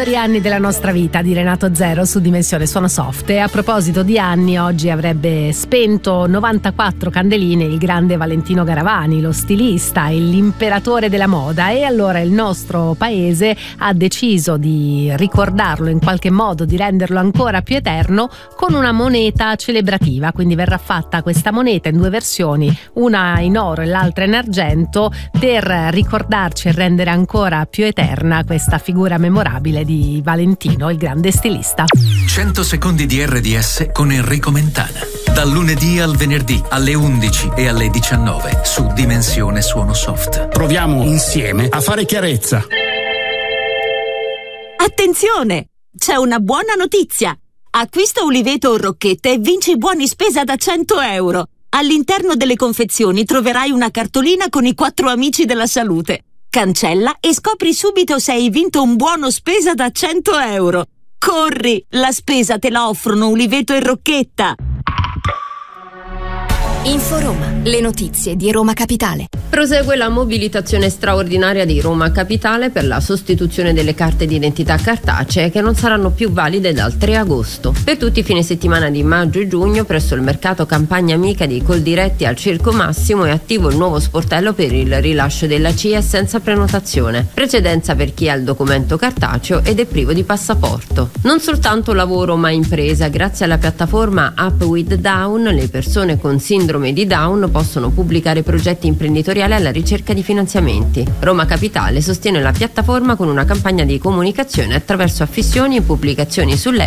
migliori anni della nostra vita di Renato Zero su Dimensione Suono Soft. E a proposito di anni, oggi avrebbe spento 94 candeline il grande Valentino Garavani, lo stilista e l'imperatore della moda, e allora il nostro paese ha deciso di ricordarlo in qualche modo, di renderlo ancora più eterno con una moneta celebrativa. Quindi verrà fatta questa moneta in due versioni, una in oro e l'altra in argento, per ricordarci e rendere ancora più eterna questa figura memorabile di Valentino, il grande stilista. 100 secondi di RDS con Enrico Mentana. Dal lunedì al venerdì alle 11 e alle 19 su Dimensione Suono Soft. Proviamo insieme a fare chiarezza. Attenzione! C'è una buona notizia! Acquista uliveto o rocchette e vinci buoni spesa da 100 euro. All'interno delle confezioni troverai una cartolina con i 4 amici della salute. Cancella e scopri subito se hai vinto un buono spesa da 100 euro. Corri! La spesa te la offrono Uliveto e Rocchetta. Inforoma, le notizie di Roma Capitale. Prosegue la mobilitazione straordinaria di Roma Capitale per la sostituzione delle carte d'identità cartacee che non saranno più valide dal 3 agosto. Per tutti i fine settimana di maggio e giugno presso il mercato Campagna Amica di Coldiretti al Circo Massimo è attivo il nuovo sportello per il rilascio della CIE senza prenotazione. Precedenza per chi ha il documento cartaceo ed è privo di passaporto. Non soltanto lavoro ma impresa. Grazie alla piattaforma Up with Down le persone con sindrome di Down possono pubblicare progetti imprenditoriali alla ricerca di finanziamenti. Roma Capitale sostiene la piattaforma con una campagna di comunicazione attraverso affissioni e pubblicazioni sulle